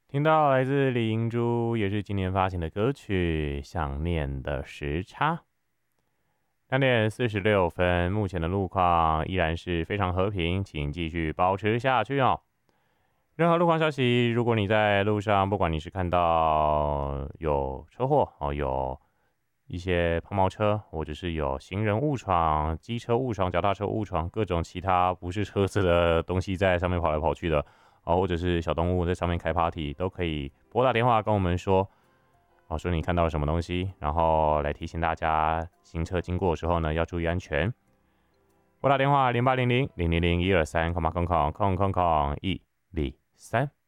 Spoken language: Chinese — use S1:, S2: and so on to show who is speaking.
S1: 听到来自李银珠，也是今年发行的歌曲《想念的时差》。2点46分，目前的路况依然是非常和平，请继续保持下去哦。任何路况消息，如果你在路上，不管你是看到有车祸哦，有一些抛锚车，或者是有行人误闯、机车误闯、脚踏车误闯，各种其他不是车子的东西在上面跑来跑去的哦，或者是小动物在上面开 party，都可以拨打电话跟我们说哦，说你看到了什么东西，然后来提醒大家行车经过的时候呢要注意安全。拨打电话0800 000 123，空123。